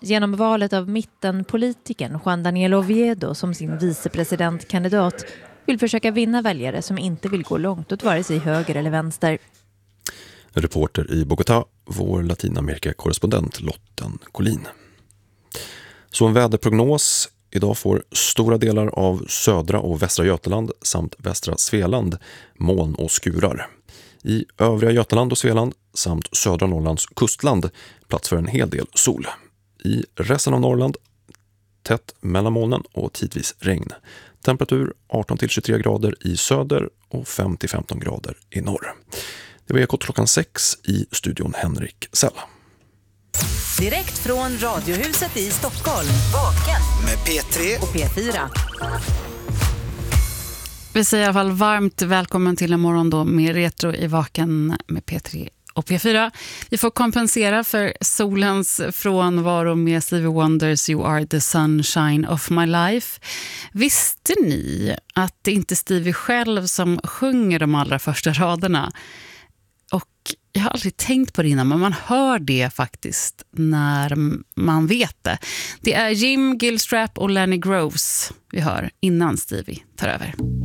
genom valet av mittenpolitikern Juan Daniel Oviedo som sin vicepresidentkandidat vill försöka vinna väljare som inte vill gå långt åt vare sig höger eller vänster. Reporter i Bogotá, vår Latinamerika-korrespondent Lotten Collin. Så en väderprognos. Idag får stora delar av södra och västra Götaland samt västra Svealand moln och skurar. I övriga Götaland och Svealand samt södra Norrlands kustland plats för en hel del sol. I resten av Norrland tätt mellan molnen och tidvis regn. Temperatur 18-23 grader i söder och 5-15 grader i norr. Det var Ekot klockan 6 i studion Henrik Sell. Direkt från Radiohuset i Stockholm. Vaken med P3 och P4. Vi säger i alla fall varmt välkommen till en morgon då med Retro i Vaken med P3 och P4. Vi får kompensera för solens frånvaro med Stevie Wonders You Are the Sunshine of My Life. Visste ni att det inte är Stevie själv som sjunger de allra första raderna? Och jag har aldrig tänkt på det innan, men man hör det faktiskt när man vet det. Det är Jim Gilstrap och Lenny Groves vi hör innan Stevie tar över.